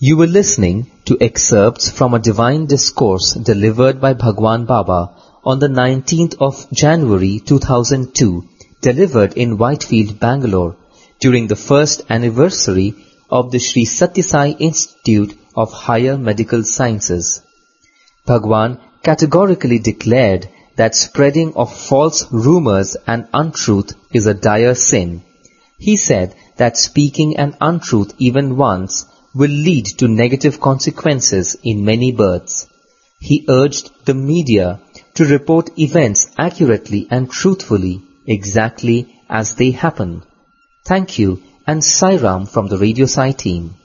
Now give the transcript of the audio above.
You were listening to excerpts from a divine discourse delivered by Bhagwan Baba on the 19th of January 2002, delivered in Whitefield, Bangalore, during the first anniversary of the Sri Sathya Sai Institute of Higher Medical Sciences. Bhagwan categorically declared that spreading of false rumors and untruth is a dire sin. He said that speaking an untruth even once will lead to negative consequences in many births. He urged the media to report events accurately and truthfully, exactly as they happen. Thank you, and Sai Ram from the Radio Sai team.